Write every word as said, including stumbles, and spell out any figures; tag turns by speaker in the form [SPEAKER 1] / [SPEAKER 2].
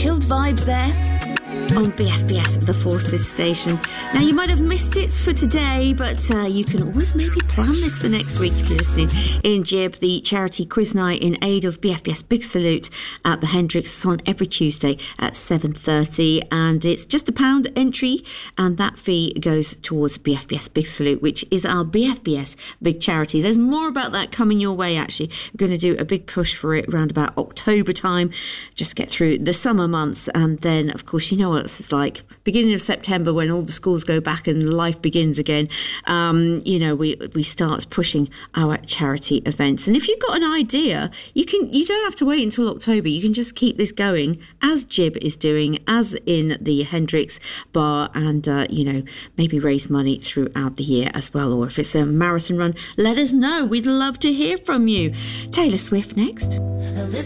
[SPEAKER 1] chilled vibes there on B F B S The Forces station. Now, you might have missed it for today, but uh, you can always maybe plan this for next week if you're listening. In Jib, the charity quiz night in aid of B F B S Big Salute at the Hendricks is on every Tuesday at seven thirty, and it's just a pound entry, and that fee goes towards B F B S Big Salute, which is our B F B S big charity. There's more about that coming your way, actually. We're going to do a big push for it around about October time, just get through the summer months, and then, of course, you know what it's like. Beginning of September, when all the schools go back and life begins again, um, you know, we we start pushing our charity events. And if you've got an idea, you can you don't have to wait until October. You can just keep this going, as Jib is doing, as in the Hendricks Bar, and uh, you know, maybe raise money throughout the year as well. Or if it's a marathon run, let us know. We'd love to hear from you. Taylor Swift next.